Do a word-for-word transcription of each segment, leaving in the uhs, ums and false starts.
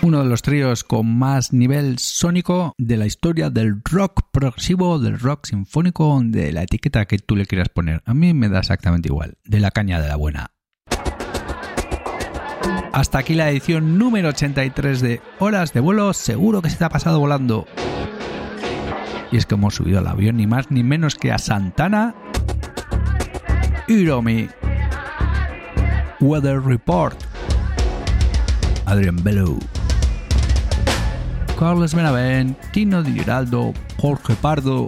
Uno de los tríos con más nivel sónico de la historia del rock progresivo, del rock sinfónico, de la etiqueta que tú le quieras poner. A mí me da exactamente igual, de la caña de la buena. Hasta aquí la edición número ochenta y tres de Horas de Vuelo. Seguro que se te ha pasado volando. Y es que hemos subido al avión ni más ni menos que a Santana, Hiromi, Weather Report, Adrian Bello, Carlos Benavent, Tino Di Giraldo, Jorge Pardo,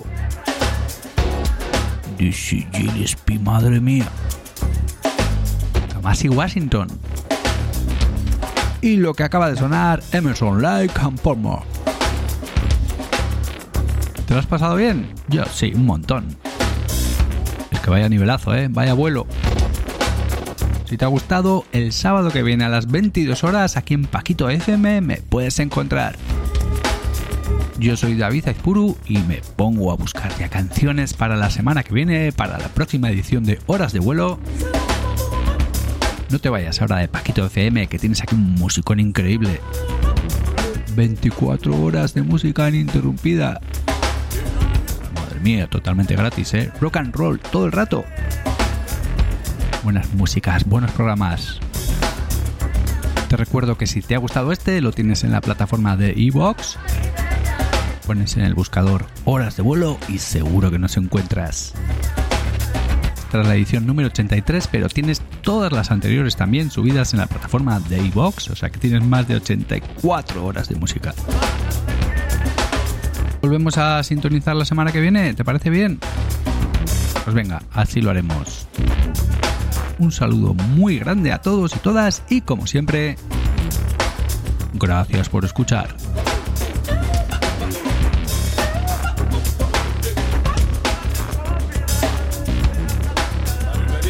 Dizzy Gillespie, madre mía, Kamasi Washington y lo que acaba de sonar, Emerson, Lake and Palmer. ¿Te lo has pasado bien? Yo sí, un montón. Es que vaya nivelazo, ¿eh? Vaya vuelo. Si te ha gustado, el sábado que viene a las veintidós horas aquí en Paquito F M me puedes encontrar. Yo soy David Aizpuru y me pongo a buscar ya canciones para la semana que viene, para la próxima edición de Horas de Vuelo. No te vayas ahora de Paquito F M, que tienes aquí un musicón increíble. veinticuatro horas de música ininterrumpida. Madre mía, totalmente gratis, ¿eh? Rock and roll todo el rato. Buenas músicas, buenos programas. Te recuerdo que si te ha gustado este, lo tienes en la plataforma de iVoox. Pones en el buscador Horas de Vuelo y seguro que nos encuentras. Esta es la edición número ochenta y tres, pero tienes todas las anteriores también subidas en la plataforma de iVoox, o sea que tienes más de ochenta y cuatro horas de música. ¿Volvemos a sintonizar la semana que viene? ¿Te parece bien? Pues venga, así lo haremos. Un saludo muy grande a todos y todas y como siempre, gracias por escuchar.